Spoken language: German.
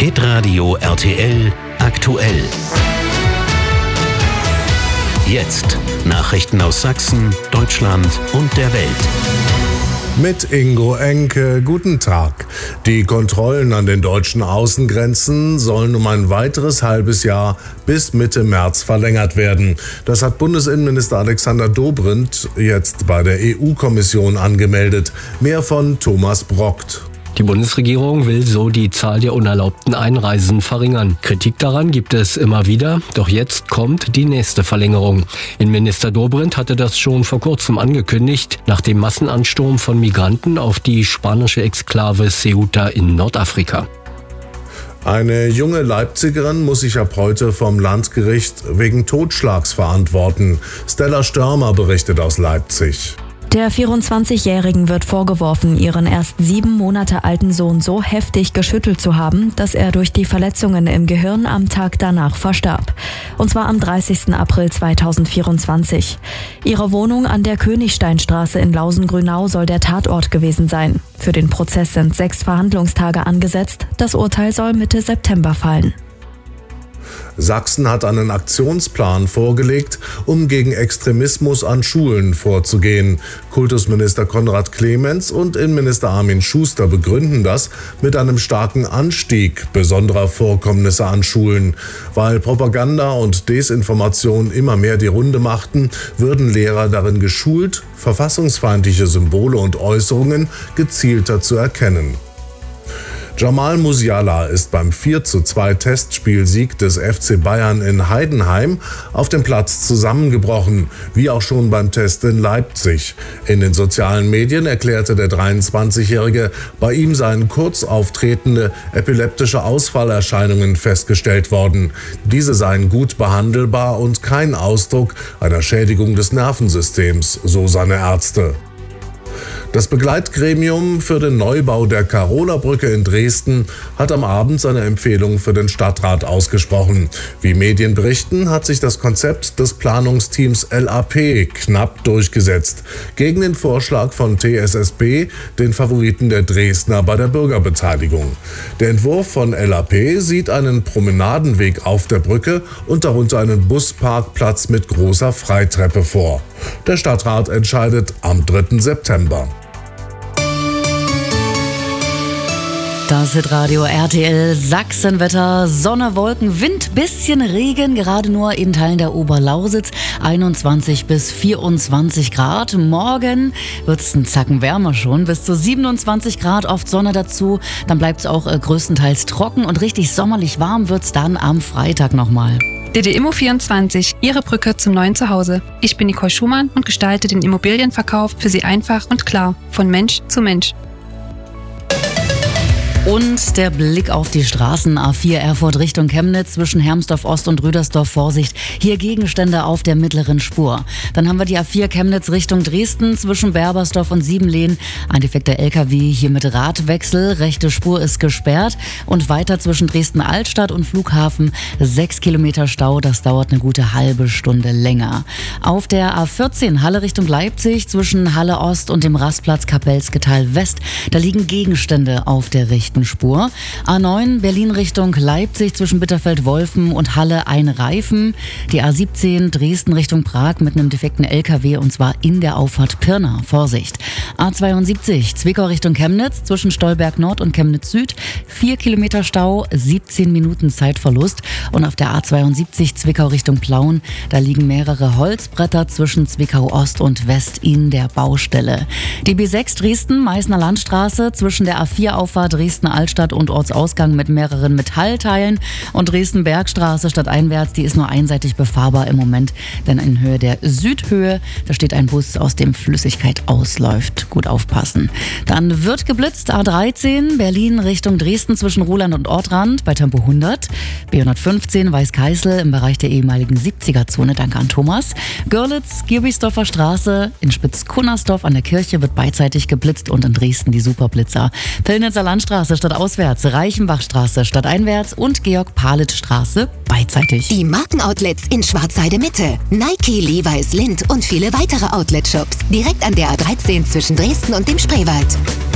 Hitradio RTL aktuell. Jetzt Nachrichten aus Sachsen, Deutschland und der Welt. Mit Ingo Enke, guten Tag. Die Kontrollen an den deutschen Außengrenzen sollen um ein weiteres halbes Jahr bis Mitte März verlängert werden. Das hat Bundesinnenminister Alexander Dobrindt jetzt bei der EU-Kommission angemeldet. Mehr von Thomas Brockt. Die Bundesregierung will so die Zahl der unerlaubten Einreisen verringern. Kritik daran gibt es immer wieder, doch jetzt kommt die nächste Verlängerung. Innenminister Dobrindt hatte das schon vor kurzem angekündigt, nach dem Massenansturm von Migranten auf die spanische Exklave Ceuta in Nordafrika. Eine junge Leipzigerin muss sich ab heute vom Landgericht wegen Totschlags verantworten. Stella Störmer berichtet aus Leipzig. Der 24-Jährigen wird vorgeworfen, ihren erst 7 Monate alten Sohn so heftig geschüttelt zu haben, dass er durch die Verletzungen im Gehirn am Tag danach verstarb. Und zwar am 30. April 2024. Ihre Wohnung an der Königsteinstraße in Lausen-Grünau soll der Tatort gewesen sein. Für den Prozess sind 6 Verhandlungstage angesetzt. Das Urteil soll Mitte September fallen. Sachsen hat einen Aktionsplan vorgelegt, um gegen Extremismus an Schulen vorzugehen. Kultusminister Konrad Clemens und Innenminister Armin Schuster begründen das mit einem starken Anstieg besonderer Vorkommnisse an Schulen. Weil Propaganda und Desinformation immer mehr die Runde machten, würden Lehrer darin geschult, verfassungsfeindliche Symbole und Äußerungen gezielter zu erkennen. Jamal Musiala ist beim 4:2 Testspielsieg des FC Bayern in Heidenheim auf dem Platz zusammengebrochen, wie auch schon beim Test in Leipzig. In den sozialen Medien erklärte der 23-Jährige, bei ihm seien kurz auftretende epileptische Ausfallerscheinungen festgestellt worden. Diese seien gut behandelbar und kein Ausdruck einer Schädigung des Nervensystems, so seine Ärzte. Das Begleitgremium für den Neubau der Karola-Brücke in Dresden hat am Abend seine Empfehlung für den Stadtrat ausgesprochen. Wie Medien berichten, hat sich das Konzept des Planungsteams LAP knapp durchgesetzt. Gegen den Vorschlag von TSSB, den Favoriten der Dresdner bei der Bürgerbeteiligung. Der Entwurf von LAP sieht einen Promenadenweg auf der Brücke und darunter einen Busparkplatz mit großer Freitreppe vor. Der Stadtrat entscheidet am 3. September. Das Hitradio RTL Sachsenwetter, Sonne, Wolken, Wind, bisschen Regen, gerade nur in Teilen der Oberlausitz, 21 bis 24 Grad. Morgen wird es einen Zacken wärmer schon, bis zu 27 Grad, oft Sonne dazu. Dann bleibt es auch größtenteils trocken und richtig sommerlich warm wird es dann am Freitag nochmal. DD-Immo24, Ihre Brücke zum neuen Zuhause. Ich bin Nicole Schumann und gestalte den Immobilienverkauf für Sie einfach und klar, von Mensch zu Mensch. Und der Blick auf die Straßen. A4 Erfurt Richtung Chemnitz zwischen Hermsdorf Ost und Rüdersdorf. Vorsicht, hier Gegenstände auf der mittleren Spur. Dann haben wir die A4 Chemnitz Richtung Dresden zwischen Berbersdorf und Siebenlehn. Ein defekter LKW hier mit Radwechsel. Rechte Spur ist gesperrt. Und weiter zwischen Dresden-Altstadt und Flughafen 6 Kilometer Stau. Das dauert eine gute halbe Stunde länger. Auf der A14 Halle Richtung Leipzig zwischen Halle Ost und dem Rastplatz Kapelsketal West. Da liegen Gegenstände auf der rechten Spur. A9 Berlin Richtung Leipzig zwischen Bitterfeld-Wolfen und Halle ein Reifen. Die A17 Dresden Richtung Prag mit einem defekten LKW und zwar in der Auffahrt Pirna. Vorsicht. A72 Zwickau Richtung Chemnitz zwischen Stolberg Nord und Chemnitz Süd. 4 Kilometer Stau, 17 Minuten Zeitverlust. Und auf der A72 Zwickau Richtung Plauen, da liegen mehrere Holzbretter zwischen Zwickau Ost und West in der Baustelle. Die B6 Dresden Meißner Landstraße zwischen der A4 Auffahrt Dresden Altstadt und Ortsausgang mit mehreren Metallteilen und Dresden-Bergstraße stadteinwärts, die ist nur einseitig befahrbar im Moment, denn in Höhe der Südhöhe, da steht ein Bus, aus dem Flüssigkeit ausläuft. Gut aufpassen. Dann wird geblitzt, A13 Berlin Richtung Dresden zwischen Roland und Ortrand bei Tempo 100, B115 Weißkeißel im Bereich der ehemaligen 70er-Zone, danke an Thomas. Görlitz, Gierbichsdorfer Straße, in Spitzkunnersdorf an der Kirche wird beidseitig geblitzt und in Dresden die Superblitzer. Pillnitzer Landstraße stadtauswärts, Reichenbachstraße stadteinwärts und Georg-Palitz-Straße beidseitig. Die Markenoutlets in Schwarzheide Mitte. Nike, Levi's, Lindt und viele weitere Outlet-Shops. Direkt an der A13 zwischen Dresden und dem Spreewald.